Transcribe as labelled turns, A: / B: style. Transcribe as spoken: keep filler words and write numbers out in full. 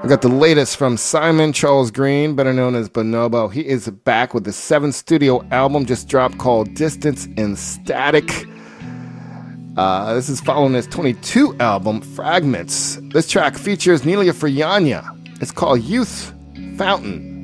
A: We got the latest from Simon Charles Green, better known as Bonobo. He is back with the seventh studio album just dropped called Distance and Static. Uh, this is following his twenty-two album, Fragments. This track features Nelia Furtado. It's called Youth Fountain.